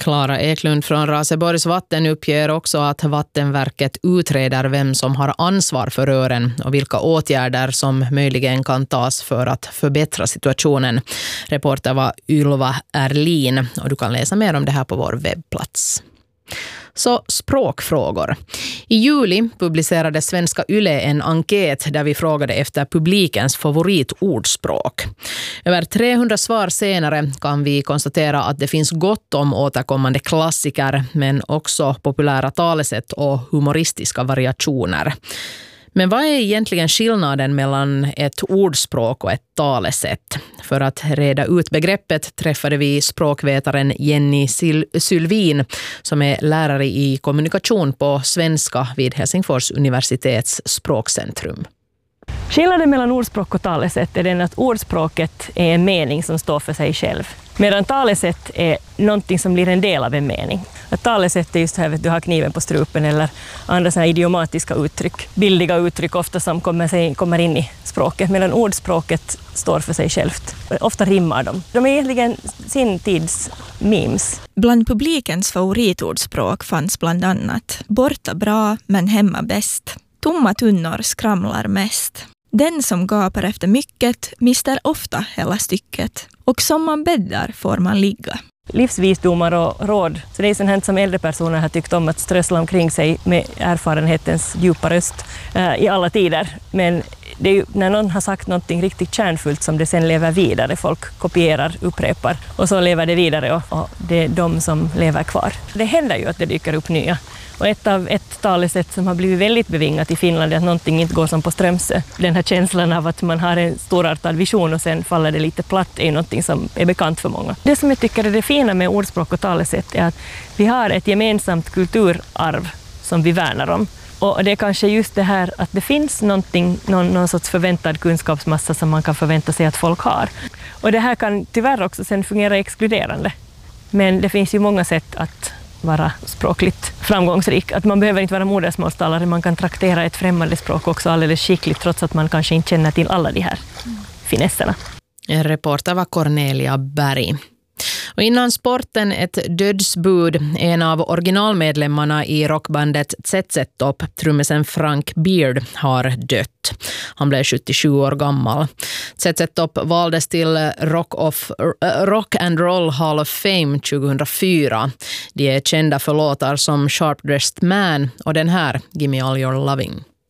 Klara Eklund från Raseborgs vatten uppger också att Vattenverket utreder vem som har ansvar för rören och vilka åtgärder som möjligen kan tas för att förbättra situationen. Reporter var Ylva Erlin och du kan läsa mer om det här på vår webbplats. Så språkfrågor. I juli publicerade Svenska Yle en enkät där vi frågade efter publikens favoritordspråk. Över 300 svar senare kan vi konstatera att det finns gott om återkommande klassiker men också populära talesätt och humoristiska variationer. Men vad är egentligen skillnaden mellan ett ordspråk och ett talesätt? För att reda ut begreppet träffade vi språkvetaren Jenny Sylvin som är lärare i kommunikation på svenska vid Helsingfors universitets språkcentrum. Skillnaden mellan ordspråk och talesätt är den att ordspråket är en mening som står för sig själv. Medan talesätt är någonting som blir en del av en mening. Att talesätt är just här att du har kniven på strupen eller andra såna idiomatiska uttryck, bildiga uttryck ofta som kommer in i språket. Medan ordspråket står för sig självt. Ofta rimmar de. De är egentligen sin tids memes. Bland publikens favoritordspråk fanns bland annat borta bra men hemma bäst. Tomma tunnor skramlar mest. Den som gapar efter mycket mister ofta hela stycket. Och som man bäddar får man ligga. Livsvisdomar och råd. Så det är sånt som äldre personer har tyckt om att strössla omkring sig med erfarenhetens djupa röst i alla tider. Men det är ju när någon har sagt någonting riktigt kärnfullt som det sen lever vidare. Folk kopierar, upprepar och så lever det vidare och det är de som lever kvar. Det händer ju att det dyker upp nya. Och ett talesätt som har blivit väldigt bevingat i Finland är att någonting inte går som på Strömsö. Den här känslan av att man har en storartad vision och sen faller det lite platt är någonting som är bekant för många. Det som jag tycker är det fina med ordspråk och talesätt är att vi har ett gemensamt kulturarv som vi värnar om. Och det är kanske just det här att det finns någon sorts förväntad kunskapsmassa som man kan förvänta sig att folk har. Och det här kan tyvärr också sen fungera exkluderande. Men det finns ju många sätt att vara språkligt framgångsrik. Att man behöver inte vara modersmålstalare, man kan traktera ett främmande språk också alldeles skickligt trots att man kanske inte känner till alla de här finesserna. En reporter var Cornelia Berg. Och innan sporten ett dödsbud. En av originalmedlemmarna i rockbandet ZZ Top, trummisen Frank Beard, har dött. Han blev 77 år gammal. ZZ Top valdes till Rock and Roll Hall of Fame 2004. De är kända för låtar som Sharp Dressed Man och den här Gimme All Your Loving.